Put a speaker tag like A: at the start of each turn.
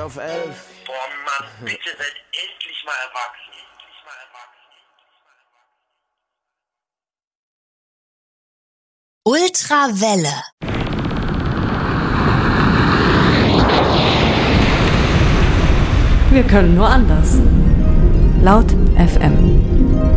A: auf 11.
B: Boah, Mann, bitte seid endlich mal erwachsen.
C: Ultrawelle.
D: Wir können nur anders. Laut FM.